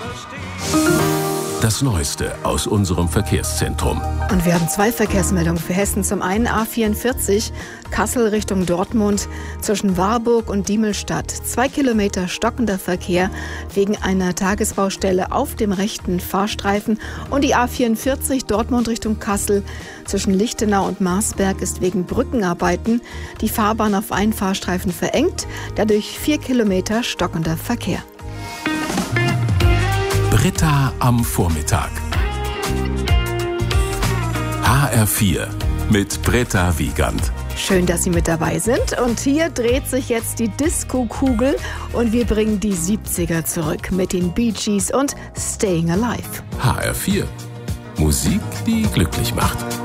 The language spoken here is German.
Das Neueste aus unserem Verkehrszentrum. Und wir haben 2 Verkehrsmeldungen für Hessen. Zum einen A44 Kassel Richtung Dortmund zwischen Warburg und Diemelstadt. 2 Kilometer stockender Verkehr wegen einer Tagesbaustelle auf dem rechten Fahrstreifen. Und die A44 Dortmund Richtung Kassel zwischen Lichtenau und Marsberg ist wegen Brückenarbeiten die Fahrbahn auf einen Fahrstreifen verengt. Dadurch 4 Kilometer stockender Verkehr. Britta am Vormittag. HR4 mit Britta Wiegand. Schön, dass Sie mit dabei sind. Und hier dreht sich jetzt die Disco-Kugel und wir bringen die 70er zurück mit den Bee Gees und Staying Alive. HR4. Musik, die glücklich macht.